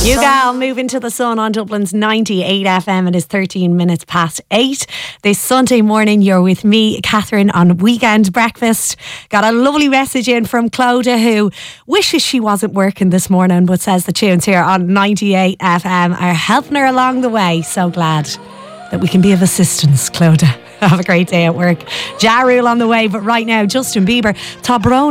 You gal, move into the sun on Dublin's 98 FM. It is 13 minutes past 8. This Sunday morning, you're with me, Catherine, on Weekend Breakfast. Got a lovely message in from Clodagh, who wishes she wasn't working this morning, but says the tunes here on 98 FM are helping her along the way. So glad that we can be of assistance, Clodagh. Have a great day at work. Ja Rule on the way, but right now, Justin Bieber, Tá Brón